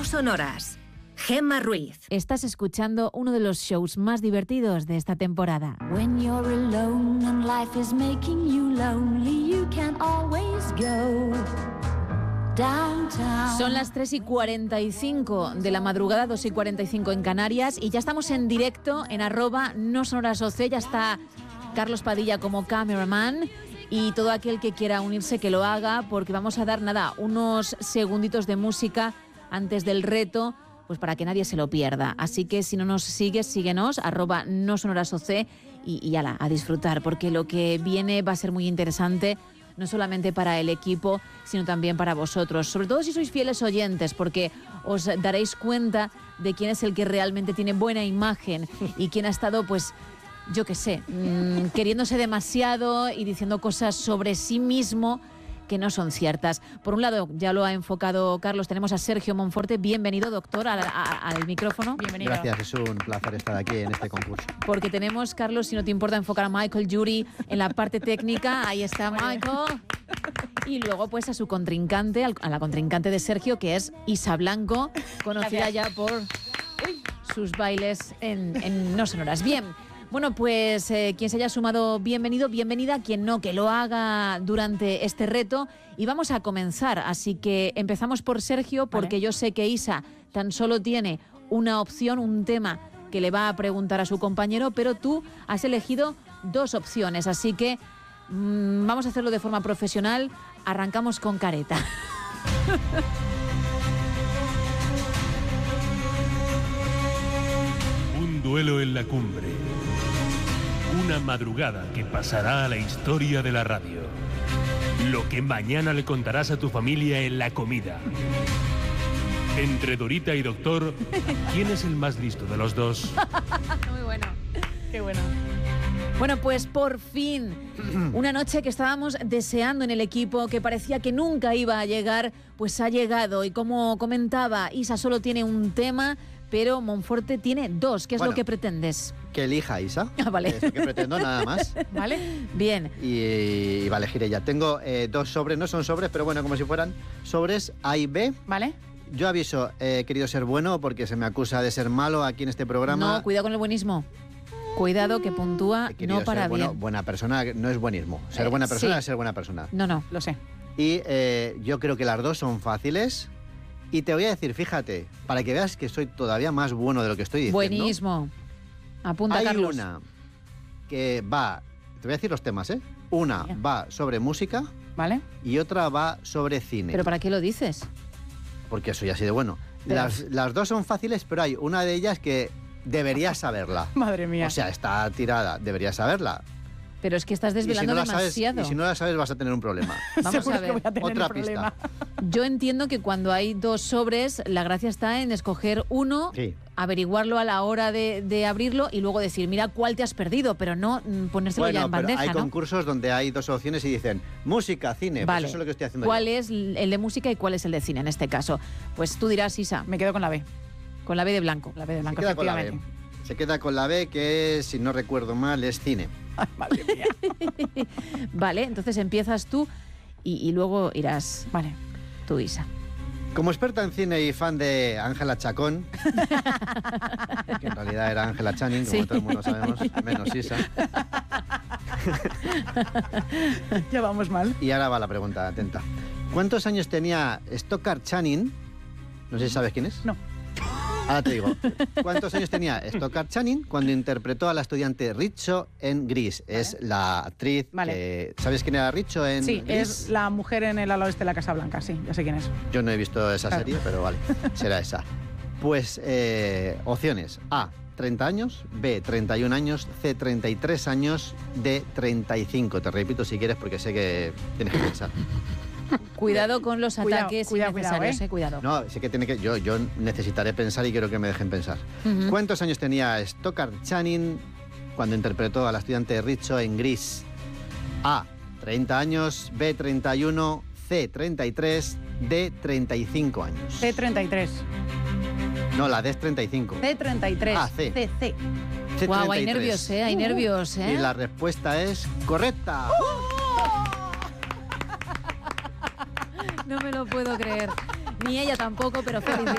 No Sonoras. Gemma Ruiz. Estás escuchando uno de los shows más divertidos de esta temporada. When you're alone and life is making you lonely, you can always go downtown. Son las 3:45 de la madrugada, 2:45 en Canarias, y ya estamos en directo en @nosonorasoc. Ya está Carlos Padilla como cameraman, y todo aquel que quiera unirse que lo haga, porque vamos a dar unos segunditos de música antes del reto, pues para que nadie se lo pierda. Así que si no nos sigues, síguenos, @nosonorasoc, y ala, a disfrutar, porque lo que viene va a ser muy interesante, no solamente para el equipo, sino también para vosotros. Sobre todo si sois fieles oyentes, porque os daréis cuenta de quién es el que realmente tiene buena imagen y quién ha estado, pues, yo qué sé, queriéndose demasiado y diciendo cosas sobre sí mismo que no son ciertas. Por un lado, ya lo ha enfocado Carlos, tenemos a Sergio Monforte. Bienvenido, doctor, al micrófono. Bienvenido. Gracias, es un placer estar aquí en este concurso. Porque tenemos, Carlos, si no te importa, enfocar a Michael Jury en la parte técnica. Ahí está Michael. Y luego, pues, a su contrincante, a la contrincante de Sergio, que es Isa Blanco, conocida ya por sus bailes en No Sonoras. Bien. Bueno, pues quien se haya sumado, bienvenido, bienvenida. Quien no, que lo haga durante este reto. Y vamos a comenzar. Así que empezamos por Sergio, porque yo sé que Isa tan solo tiene una opción, un tema que le va a preguntar a su compañero, pero tú has elegido dos opciones. Así que vamos a hacerlo de forma profesional. Arrancamos con careta. Un duelo en la cumbre. Una madrugada que pasará a la historia de la radio. Lo que mañana le contarás a tu familia en la comida. Entre Dorita y Doctor, ¿quién es el más listo de los dos? Muy bueno. Qué bueno. Bueno, pues por fin, una noche que estábamos deseando en el equipo, que parecía que nunca iba a llegar, pues ha llegado. Y como comentaba, Isa solo tiene un tema, pero Monforte tiene dos. ¿Qué es lo que pretendes? Que elija Isa. Ah, vale. Es lo que pretendo, nada más. ¿Vale? Bien. Y va a elegir ella. Tengo dos sobres, no son sobres, pero bueno, como si fueran sobres A y B. ¿Vale? Yo aviso, he querido ser bueno porque se me acusa de ser malo aquí en este programa. No, cuidado con el buenismo. Cuidado, que puntúa no para bien. Buena persona no es buenismo. Ser buena persona es ser buena persona. No, lo sé. Y yo creo que las dos son fáciles. Y te voy a decir, fíjate, para que veas que soy todavía más bueno de lo que estoy diciendo. Buenismo. Apunta, hay Carlos. Una que va, te voy a decir los temas, ¿eh? Una va sobre música, ¿vale? Y otra va sobre cine. ¿Pero para qué lo dices? Porque soy así de bueno. Las dos son fáciles, pero hay una de ellas que deberías saberla. Madre mía. O sea, está tirada, deberías saberla. Pero es que estás desvelando demasiado. Y si no la sabes, vas a tener un problema. Vamos a ver. Otra pista. Yo entiendo que cuando hay dos sobres, la gracia está en escoger uno, averiguarlo a la hora de abrirlo y luego decir, mira cuál te has perdido, pero no ponérselo ya en bandeja, hay ¿no? concursos donde hay dos opciones y dicen música, cine. Vale. Pues eso es lo que estoy haciendo. ¿Cuál es el de música y cuál es el de cine en este caso? Pues tú dirás, Isa. Me quedo con la B. Con la B de blanco. La B de blanco, efectivamente. Se queda con la B, que si no recuerdo mal es cine. Ay, madre mía. Vale, entonces empiezas tú y luego irás. Vale. Tú, Isa. Como experta en cine y fan de Ángela Chacón, que en realidad era Ángela Channing, como todo el mundo sabemos, menos Isa. Ya vamos mal. Y ahora va la pregunta, atenta. ¿Cuántos años tenía Stockard Channing? No sé si sabes quién es. No. Ahora te digo, ¿cuántos años tenía Stockard Channing cuando interpretó a la estudiante Richo en Grease? Vale. Es la actriz que... ¿Sabes quién era Richo en Grease? Sí, es la mujer en el ala oeste de la Casa Blanca, sí, ya sé quién es. Yo no he visto esa serie, pero vale, será esa. Pues, opciones. A, 30 años, B, 31 años, C, 33 años, D, 35. Te repito si quieres porque sé que tienes que pensar. Cuidado con los ataques innecesarios, cuidado. No, sé que tiene que... Yo necesitaré pensar y quiero que me dejen pensar. ¿Cuántos años tenía Stockard Channing cuando interpretó a la estudiante Richo en Grease? A, 30 años, B, 31, C, 33, D, 35 años. C, 33. No, la D es 35. C, 33. Ah, C. C. Guau, hay nervios, hay nervios, Y la respuesta es correcta. No me lo puedo creer. Ni ella tampoco, pero felicidades.